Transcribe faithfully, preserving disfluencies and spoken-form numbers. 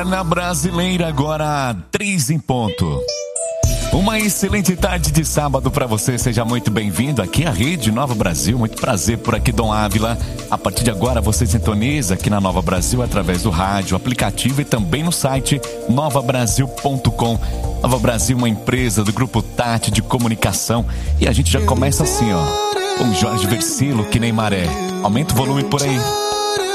Na Brasileira, agora três em ponto. Uma excelente tarde de sábado para você, seja muito bem-vindo aqui à Rede Nova Brasil, muito prazer por aqui, Dom Ávila. A partir de agora você sintoniza aqui na Nova Brasil através do rádio, aplicativo e também no site nova brasil ponto com. Nova Brasil, uma empresa do Grupo Tati de Comunicação, e a gente já começa assim, ó, com Jorge Versilo, que nem maré. Aumenta o volume por aí.